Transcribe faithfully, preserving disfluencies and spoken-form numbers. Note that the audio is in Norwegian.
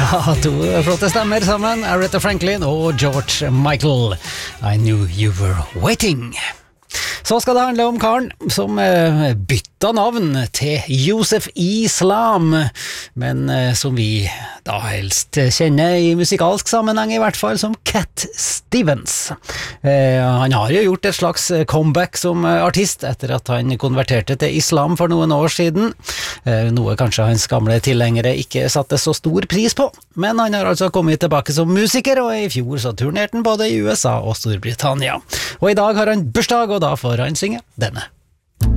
Ja, to flotte stemmer sammen, Aretha Franklin og George Michael. I knew you were waiting. Så skal det handle om karen som eh, bytta navn til Josef Islam, men eh, som vi da helst kjenner i musikalsk sammenheng i hvert fall som Cat Stevens. Eh, han har jo gjort et slags comeback som artist etter at han konverterte til islam for noen år siden, eh, noe kanskje hans gamle tilhengere ikke satte så stor pris på, men han har altså kommet tilbake som musiker, og i fjor så turnerte han både i U S A og Storbritannia. Og i dag har han bursdag, og da får han synge denne.